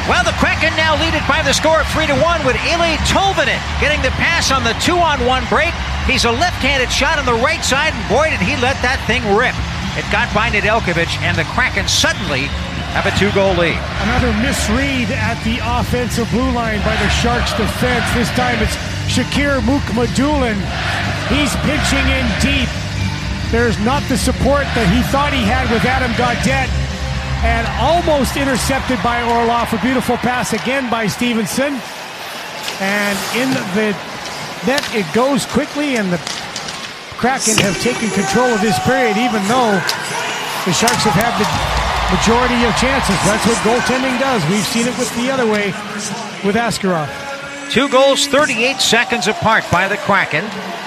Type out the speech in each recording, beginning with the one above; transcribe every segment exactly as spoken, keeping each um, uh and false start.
Well, the Kraken now lead it by the score of three to one with Eeli Tolvanen getting the pass on the two-on-one break. He's a left-handed shot on the right side, and boy, did he let that thing rip. It got by Nedeljkovic, and the Kraken suddenly have a two-goal lead. Another misread at the offensive blue line by the Sharks defense. This time it's Shakir Mukhamadullin. He's pitching in deep. There's not the support that he thought he had with Adam Gaudette. And almost intercepted by Orlov. A beautiful pass again by Stevenson. And in the net it goes quickly, and the Kraken have taken control of this period, even though the Sharks have had the majority of chances. That's what goaltending does. We've seen it with the other way with Askarov. Two goals, thirty-eight seconds apart by the Kraken.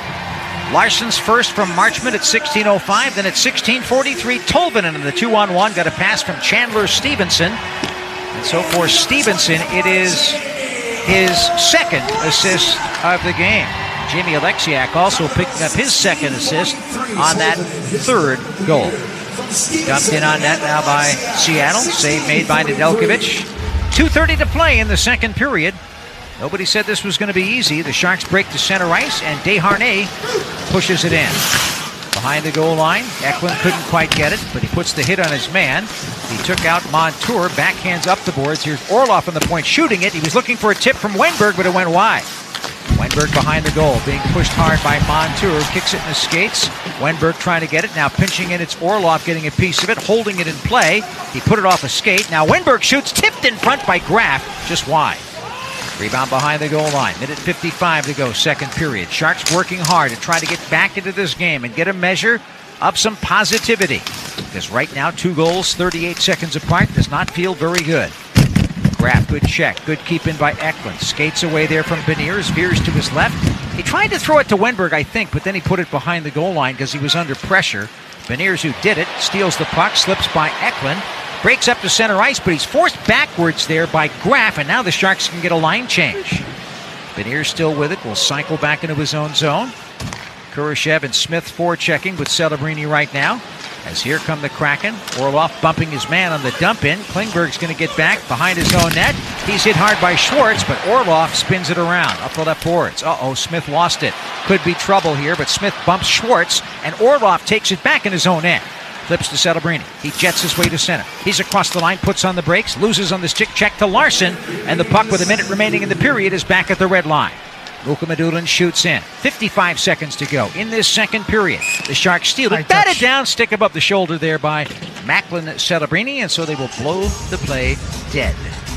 Larson's first from Marchment at sixteen oh five, then at sixteen forty-three, Tolvanen in the two-on-one got a pass from Chandler Stevenson. And so for Stevenson, it is his second assist of the game. Jamie Alexiak also picking up his second assist on that third goal. Dumped in on net now by Seattle. Save made by Nedeljkovic. two thirty to play in the second period. Nobody said this was going to be easy. The Sharks break to center ice, and Desharnais pushes it in. Behind the goal line, Eklund couldn't quite get it, but he puts the hit on his man. He took out Montour, backhands up the boards. Here's Orlov on the point, shooting it. He was looking for a tip from Wenberg, but it went wide. Wenberg behind the goal, being pushed hard by Montour, kicks it in his skates. Wenberg trying to get it, now pinching in. It's Orlov getting a piece of it, holding it in play. He put it off a skate. Now Wenberg shoots, tipped in front by Graf, just wide. Rebound behind the goal line. Minute fifty-five to go, second period. Sharks working hard to try to get back into this game and get a measure of some positivity. Because right now, two goals, thirty-eight seconds apart, does not feel very good. Graf, good check. Good keep in by Eklund. Skates away there from Beniers. Veers to his left. He tried to throw it to Wenberg, I think, but then he put it behind the goal line because he was under pressure. Beniers, who did it, steals the puck, slips by Eklund. Breaks up to center ice, but he's forced backwards there by Graf, and now the Sharks can get a line change. Beniers still with it, will cycle back into his own zone. Kurashev and Smith forechecking with Celebrini right now. As here come the Kraken. Orlov bumping his man on the dump-in. Klingberg's going to get back behind his own net. He's hit hard by Schwartz, but Orlov spins it around up the left boards. Uh-oh, Smith lost it. Could be trouble here, but Smith bumps Schwartz, and Orlov takes it back in his own net. Flips to Celebrini. He jets his way to center. He's across the line, puts on the brakes, loses on the stick check to Larson, and the puck with a minute remaining in the period is back at the red line. Mukhamadullin shoots in. fifty-five seconds to go in this second period. The Sharks steal it, batted down, stick above the shoulder there by Macklin Celebrini, and so they will blow the play dead.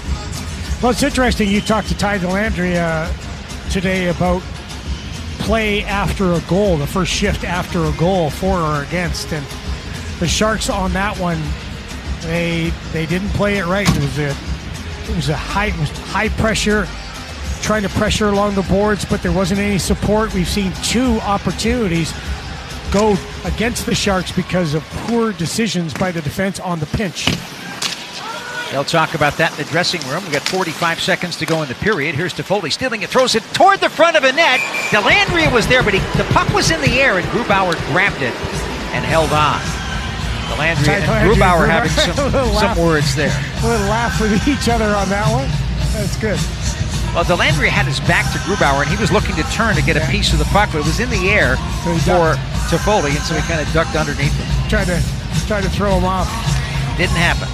Well, it's interesting. You talked to Ty Dellandrea today about play after a goal, the first shift after a goal, for or against, and the Sharks on that one, they they didn't play it right. It was a it was a high it was high pressure, trying to pressure along the boards, but there wasn't any support. We've seen two opportunities go against the Sharks because of poor decisions by the defense on the pinch. They'll talk about that in the dressing room. We've got forty-five seconds to go in the period. Here's Toffoli stealing it, throws it toward the front of a net. Dellandrea was there, but he, the puck was in the air, and Grubauer grabbed it and held on. Dellandrea and Grubauer having some, some words there. A little laugh with each other on that one. That's good. Well, Dellandrea had his back to Grubauer, and he was looking to turn to get a piece of the puck, but it was in the air for Toffoli, and so he kind of ducked underneath it. Tried to, tried to throw him off. Didn't happen.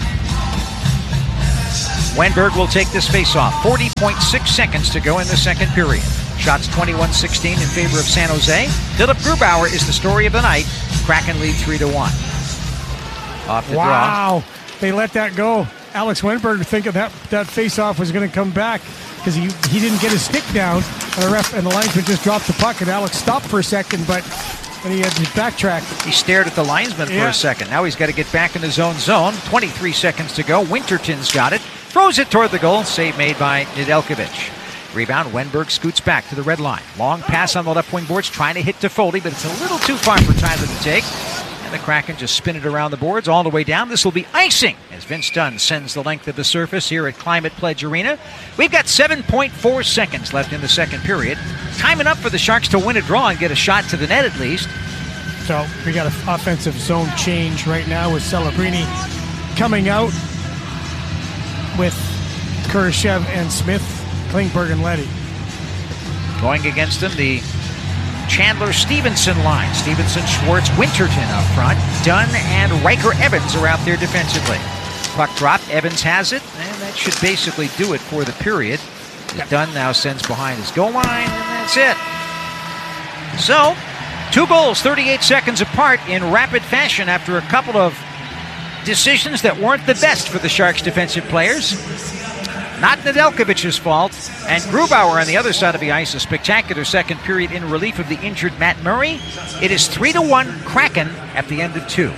Wenberg will take this face-off. forty point six seconds to go in the second period. Shots twenty-one sixteen in favor of San Jose. Philip Grubauer is the story of the night. Kraken lead three to one. Off the wow, draw. They let that go. Alex Wenberg thinking that that face-off was going to come back because he he didn't get his stick down, and the ref and the linesman just dropped the puck, and Alex stopped for a second, but then he had to backtrack. He stared at the linesman yeah. for a second. Now he's got to get back in his own zone. twenty-three seconds to go. Winterton's got it. Throws it toward the goal. Save made by Nedeljkovic. Rebound, Wenberg scoots back to the red line. Long pass on the left wing boards, trying to hit Toffoli, but it's a little too far for Tyler to take. And the Kraken just spin it around the boards all the way down. This will be icing as Vince Dunn sends the length of the surface here at Climate Pledge Arena. We've got seven point four seconds left in the second period. Time enough for the Sharks to win a draw and get a shot to the net at least. So we got an offensive zone change right now with Celebrini coming out with Kurashev and Smith, Klingberg and Leddy. Going against them, the Chandler-Stevenson line. Stevenson, Schwartz, Winterton up front. Dunn and Riker Evans are out there defensively. Puck drop. Evans has it, and that should basically do it for the period. Yep. Dunn now sends behind his goal line, and that's it. So, two goals, thirty-eight seconds apart in rapid fashion after a couple of decisions that weren't the best for the Sharks defensive players. Not Nedeljkovic's fault. And Grubauer on the other side of the ice, a spectacular second period in relief of the injured Matt Murray. It is three to one Kraken at the end of two.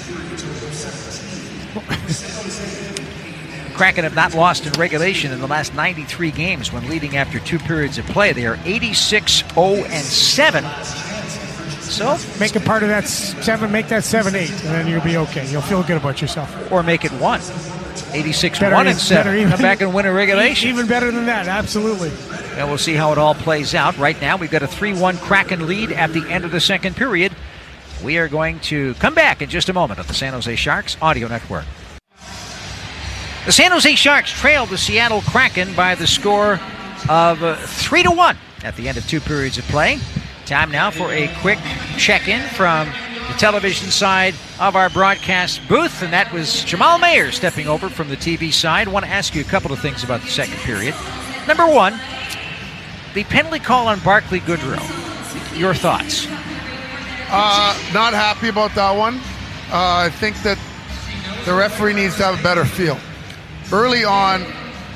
Kraken have not lost in regulation in the last ninety-three games when leading after two periods of play. They are eighty-six oh seven. So make it part of that seven, make that seven eight, and then you'll be okay. You'll feel good about yourself. Or make it one. eighty-six one and seven. Even, Come back and win a regulation. Even better than that, absolutely. And we'll see how it all plays out. Right now, we've got a three one Kraken lead at the end of the second period. We are going to come back in just a moment on the San Jose Sharks Audio Network. The San Jose Sharks trailed the Seattle Kraken by the score of uh, three to one at the end of two periods of play. Time now for a quick check-in from the television side of our broadcast booth, and that was Jamal Mayer stepping over from the T V side. I want to ask you a couple of things about the second period. Number one, the penalty call on Barclay Goodrow. Your thoughts? Uh, not happy about that one. Uh, I think that the referee needs to have a better feel. Early on,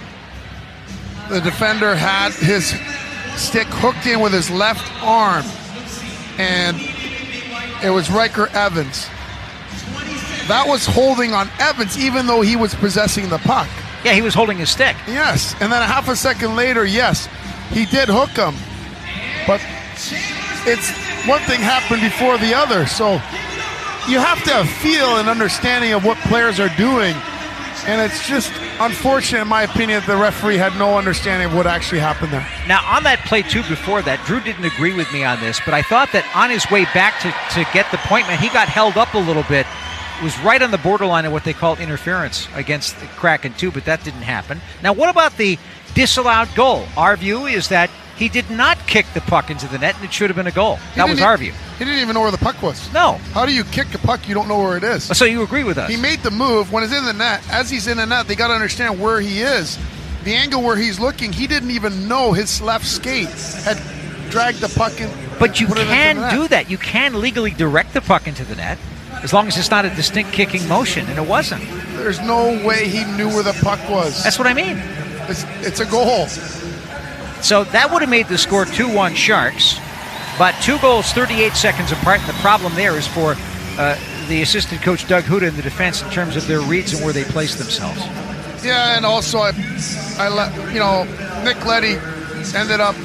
the defender had his stick hooked in with his left arm, and it was Riker Evans. That was holding on Evans, even though he was possessing the puck. Yeah, he was holding his stick. Yes, and then a half a second later, yes, he did hook him. But it's one thing happened before the other, so you have to have feel and understanding of what players are doing. And it's just unfortunate, in my opinion, that the referee had no understanding of what actually happened there. Now, on that play, too, before that, Drew didn't agree with me on this, but I thought that on his way back to, to get the point, man, he got held up a little bit. It was right on the borderline of what they call interference against the Kraken, too, but that didn't happen. Now, what about the disallowed goal? Our view is that he did not kick the puck into the net, and it should have been a goal. He that was our view. He didn't even know where the puck was. No. How do you kick a puck you don't know where it is? So you agree with us? He made the move. When it's in the net, as he's in the net, they got to understand where he is. The angle where he's looking, he didn't even know his left skate had dragged the puck in. But you can do that. You can legally direct the puck into the net as long as it's not a distinct kicking motion, and it wasn't. There's no way he knew where the puck was. That's what I mean. It's, it's a goal. So that would have made the score two one Sharks, but two goals thirty-eight seconds apart. And the problem there is for uh, the assistant coach Doug Huda in the defense in terms of their reads and where they place themselves. Yeah, and also I, I let you know Nick Leddy ended up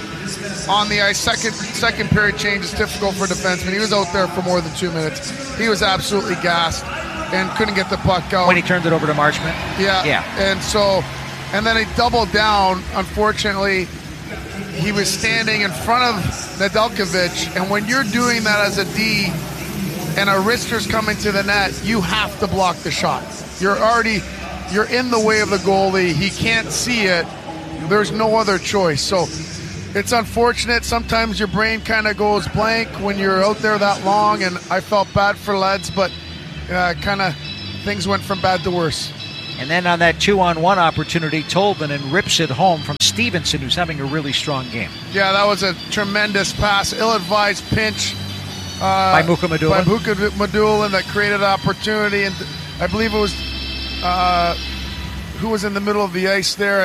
on the ice. Second second period change is difficult for defensemen. He was out there for more than two minutes. He was absolutely gassed and couldn't get the puck out when he turned it over to Marchment. Yeah, yeah, and so. And then he doubled down. Unfortunately, he was standing in front of Nedeljkovic. And when you're doing that as a D and a wrister's coming to the net, you have to block the shot. You're already, you're in the way of the goalie. He can't see it. There's no other choice. So it's unfortunate. Sometimes your brain kind of goes blank when you're out there that long. And I felt bad for Leds, but uh, kind of things went from bad to worse. And then on that two-on-one opportunity, Tolvanen and rips it home from Stevenson, who's having a really strong game. Yeah, that was a tremendous pass. Ill-advised pinch uh, by Mukhamadullin. By Mukhamadullin that created opportunity. And I believe it was uh, who was in the middle of the ice there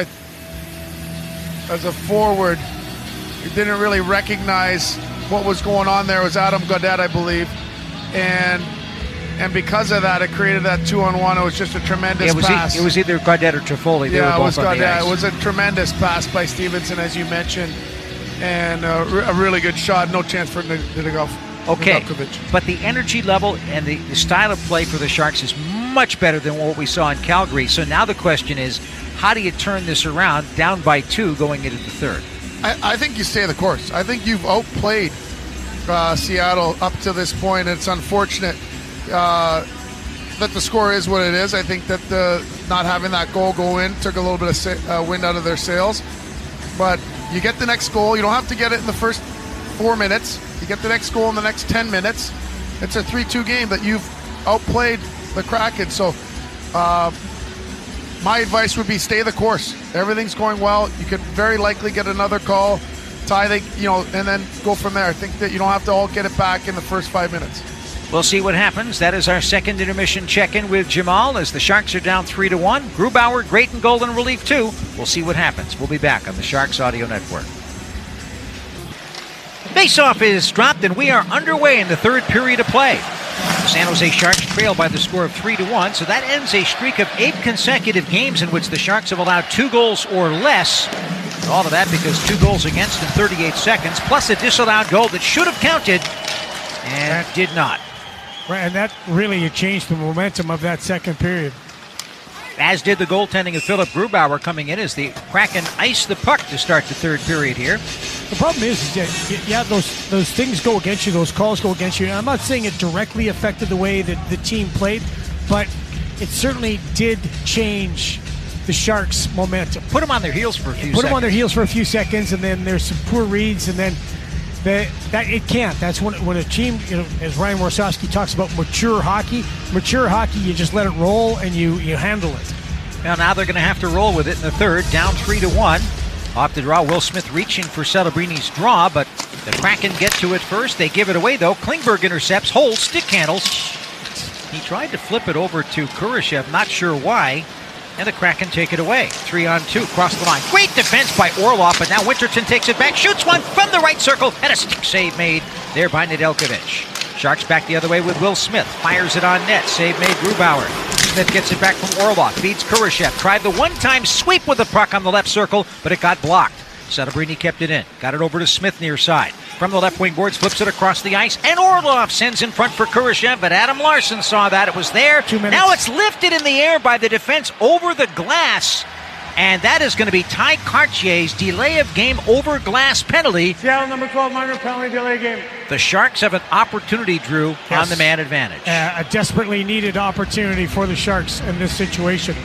as a forward. He didn't really recognize what was going on there. It was Adam Gaudette, I believe. And... And because of that, it created that two-on-one. It was just a tremendous yeah, it was pass. E- it was either Gaudette or Toffoli. They yeah, were it was both on the Gaudette. ice. It was a tremendous pass by Stevenson, as you mentioned, and a, re- a really good shot. No chance for Nedeljkovic. Okay, but the energy level and the, the style of play for the Sharks is much better than what we saw in Calgary. So now the question is, how do you turn this around, down by two, going into the third? I, I think you stay the course. I think you've outplayed uh, Seattle up to this point. It's unfortunate uh, that the score is what it is. I think that the not having that goal go in took a little bit of sa- uh, wind out of their sails. But you get the next goal. You don't have to get it in the first four minutes. You get the next goal in the next ten minutes. It's a three two game that you've outplayed the Kraken. So uh, my advice would be stay the course. Everything's going well. You could very likely get another call, tie the, you know, and then go from there. I think that you don't have to all get it back in the first five minutes. We'll see what happens. That is our second intermission check-in with Jamal as the Sharks are down three to one. Grubauer, great and goal in relief too. We'll see what happens. We'll be back on the Sharks Audio Network. Face-off is dropped and we are underway in the third period of play. The San Jose Sharks trail by the score of three to one, so that ends a streak of eight consecutive games in which the Sharks have allowed two goals or less. All of that because two goals against in thirty-eight seconds, plus a disallowed goal that should have counted and did not. Right, and that really changed the momentum of that second period. As did the goaltending of Philip Grubauer coming in as the Kraken iced the puck to start the third period here. The problem is, is that, yeah, those those things go against you, those calls go against you. And I'm not saying it directly affected the way that the team played, but it certainly did change the Sharks' momentum. Put them on their heels for a few Put seconds. them on their heels for a few seconds, and then there's some poor reads, and then the, that it can't. That's when when a team, you know, as Ryan Warsawski talks about mature hockey, mature hockey, you just let it roll and you, you handle it. Well, now they're going to have to roll with it in the third, down three to one. Off the draw, Will Smith reaching for Celebrini's draw, but the Kraken get to it first. They give it away, though. Klingberg intercepts, holds, stick handles. He tried to flip it over to Kurashev, not sure why, and the Kraken take it away. Three on two, cross the line. Great defense by Orlov, but now Winterton takes it back, shoots one from the right circle, and a stick save made there by Nedeljkovic. Sharks back the other way with Will Smith. Fires it on net. Save made Grubauer. Smith gets it back from Orlov. Feeds Kurashev. Tried the one-time sweep with the puck on the left circle, but it got blocked. Celebrini kept it in. Got it over to Smith near side. From the left wing boards, flips it across the ice, and Orlov sends in front for Kurashev, but Adam Larson saw that. It was there. Two minutes. Now it's lifted in the air by the defense over the glass, and that is going to be Ty Cartier's delay of game over glass penalty. Seattle number twelve minor penalty delay game. The Sharks have an opportunity, Drew, Yes. on the man advantage. Uh, a desperately needed opportunity for the Sharks in this situation.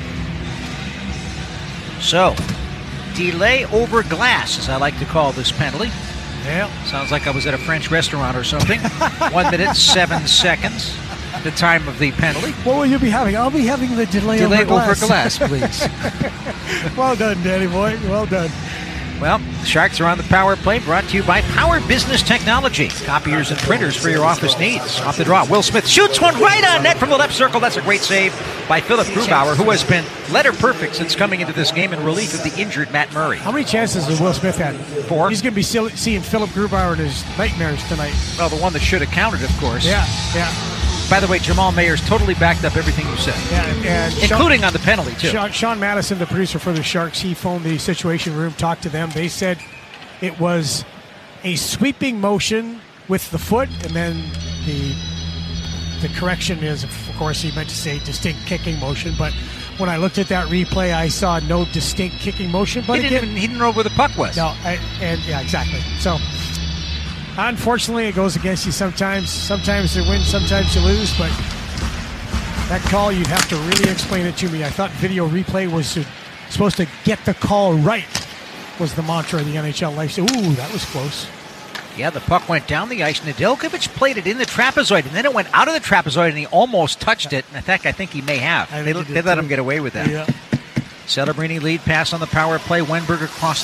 So, delay over glass, as I like to call this penalty. Yeah. Sounds like I was at a French restaurant or something. One minute, seven seconds, the time of the penalty. What will you be having? I'll be having the delay, Delay over glass. over glass, please. Well done, Danny boy. Well done. Well, the Sharks are on the power play, brought to you by Power Business Technology. Copiers and printers for your office needs. Off the draw, Will Smith shoots one right on net from the left circle. That's a great save by Philip Grubauer, who has been letter perfect since coming into this game in relief of the injured Matt Murray. How many chances has Will Smith had? Four. He's going to be see- seeing Philip Grubauer in his nightmares tonight. Well, the one that should have counted, of course. Yeah, yeah. By the way, Jamal Mayers totally backed up everything you said, Yeah, and including Sean, on the penalty, too. Sean, Sean Madison, the producer for the Sharks, he phoned the Situation Room, talked to them. They said it was a sweeping motion with the foot, and then the the correction is, of course, he meant to say distinct kicking motion, but when I looked at that replay, I saw no distinct kicking motion. But he, didn't again, even, he didn't know where the puck was. no, I, and yeah, exactly. So, unfortunately, it goes against you sometimes. Sometimes you win, sometimes you lose, but that call, you'd have to really explain it to me. I thought video replay was supposed to get the call right, was the mantra of the N H L life. So, ooh, that was close. Yeah, the puck went down the ice. Nedeljkovic played it in the trapezoid, and then it went out of the trapezoid, and he almost touched it. In fact, I think he may have. I They, think he they did let too. him get away with that. Yeah. Celebrini lead pass on the power play. Wenberg across